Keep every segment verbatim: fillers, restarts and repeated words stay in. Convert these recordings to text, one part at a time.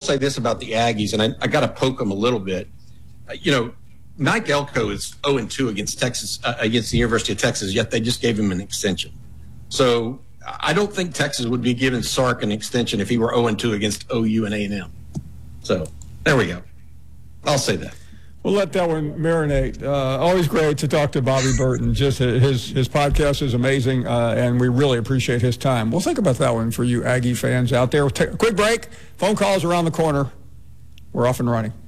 say this about the Aggies, and I, I got to poke them a little bit. Uh, you know, Mike Elko is oh and two against Texas, uh, against the University of Texas, yet they just gave him an extension. So I don't think Texas would be giving Sark an extension if he were oh and two against O U and A and M. So there we go. I'll say that. We'll let that one marinate. Uh, always great to talk to Bobby Burton. Just his his podcast is amazing, uh, and we really appreciate his time. We'll think about that one for you Aggie fans out there. We'll take a quick break. Phone calls around the corner. We're off and running.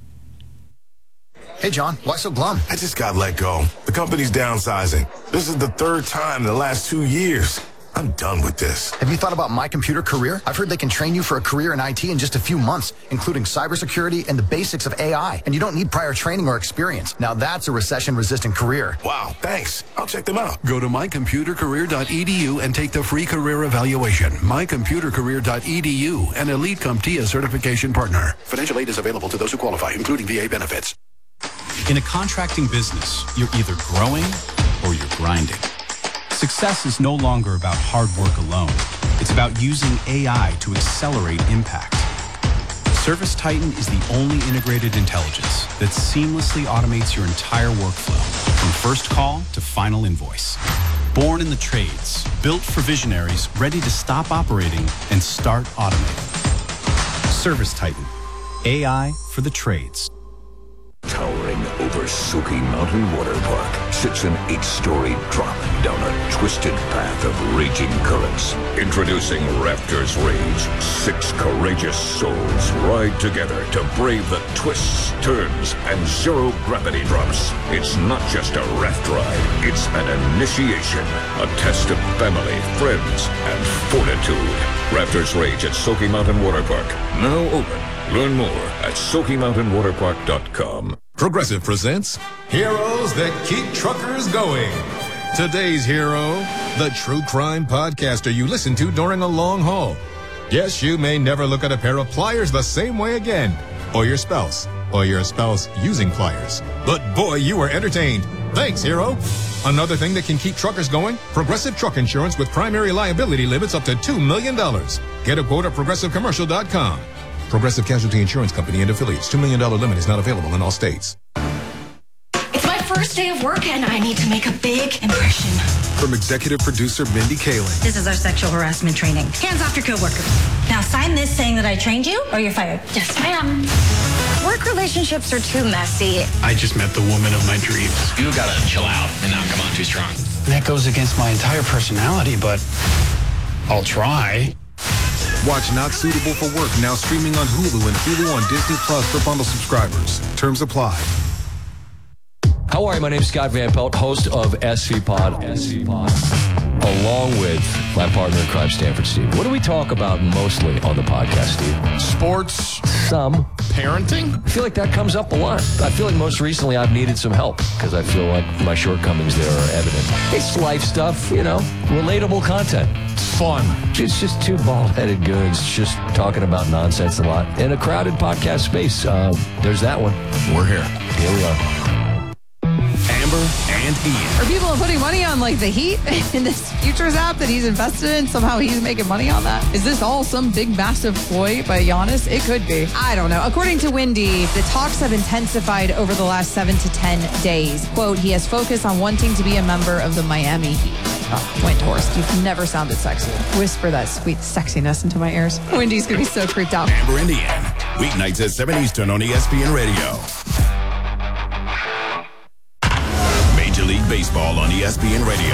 Hey, John, why so glum? I just got let go. The company's downsizing. This is the third time in the last two years. I'm done with this. Have you thought about My Computer Career? I've heard they can train you for a career in I T in just a few months, including cybersecurity and the basics of A I. And you don't need prior training or experience. Now that's a recession-resistant career. Wow, thanks. I'll check them out. Go to my computer career dot e d u and take the free career evaluation. my computer career dot e d u, an Elite CompTIA certification partner. Financial aid is available to those who qualify, including V A benefits. In a contracting business, you're either growing or you're grinding. Success is no longer about hard work alone. It's about using A I to accelerate impact. ServiceTitan is the only integrated intelligence that seamlessly automates your entire workflow, from first call to final invoice. Born in the trades, built for visionaries ready to stop operating and start automating. ServiceTitan, A I for the trades. Towering over Soaky Mountain Water Park sits an eight-story drop down a twisted path of raging currents. Introducing Raptors Rage. Six courageous souls ride together to brave the twists, turns, and zero-gravity drops. It's not just a raft ride. It's an initiation. A test of family, friends, and fortitude. Raptors Rage at Soaky Mountain Water Park. Now open. Learn more at Soaky Mountain Water Park dot com. Progressive presents Heroes That Keep Truckers Going. Today's hero, the true crime podcaster you listen to during a long haul. Yes, you may never look at a pair of pliers the same way again, or your spouse, or your spouse using pliers. But boy, you were entertained. Thanks, hero. Another thing that can keep truckers going, Progressive Truck Insurance with primary liability limits up to two million dollars. Get a quote at progressive commercial dot com. Progressive Casualty Insurance Company and affiliates. two million dollars limit is not available in all states. It's my first day of work and I need to make a big impression. From executive producer Mindy Kaling. This is our sexual harassment training. Hands off your coworker. Now sign this saying that I trained you or you're fired. Yes, ma'am. Work relationships are too messy. I just met the woman of my dreams. You gotta chill out and not come on too strong. That goes against my entire personality, but I'll try. Watch Not Suitable for Work now streaming on Hulu and Hulu on Disney Plus for bundle subscribers. Terms apply. How are you? My name is Scott Van Pelt, host of S V Pod, S V Pod, along with my partner in crime, Stanford Steve. What do we talk about mostly on the podcast, Steve? Sports. Some. Parenting. I feel like that comes up a lot. I feel like most recently I've needed some help because I feel like my shortcomings there are evident. It's life stuff, you know, relatable content. Fun. It's just two bald-headed goods just talking about nonsense a lot in a crowded podcast space. Uh, there's that one. We're here. Here we are. Amber and Ian. Are people putting money on like the Heat in this futures app that he's invested in? Somehow he's making money on that? Is this all some big massive ploy by Giannis? It could be. I don't know. According to Wendy, the talks have intensified over the last seven to ten days. Quote, he has focused on wanting to be a member of the Miami Heat. Oh, Windhorst, you've never sounded sexy. Whisper that sweet sexiness into my ears. Wendy's gonna be so creeped out. Amber and Ian. Weeknights at seven Eastern on E S P N Radio. Major League Baseball on E S P N Radio.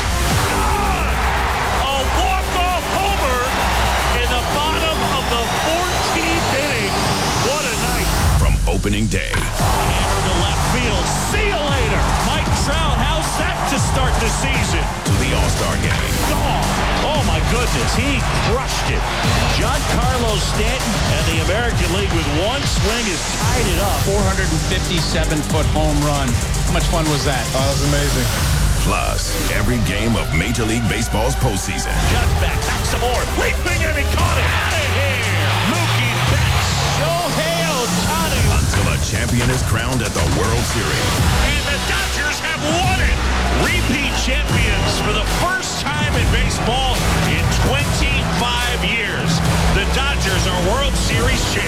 A walk-off homer in the bottom of the fourteenth inning. What a night. From opening day. Hammer to left field. See you later. Mike Trout, how's that to start the season? To the All-Star game. Gone. Oh, my goodness. He crushed it. Giancarlo Stanton and the American League with one swing has tied it up. four hundred fifty-seven foot home run. How much fun was that? Oh, that was amazing. Plus, every game of Major League Baseball's postseason. Just back, back some more. Leaping and he caught it. Out of here. Mookie Betts. Shohei Ohtani. Until a champion is crowned at the World Series. And the Dodgers have won it. Repeat champions for the first time in baseball in twenty-five years. The Dodgers are World Series champions.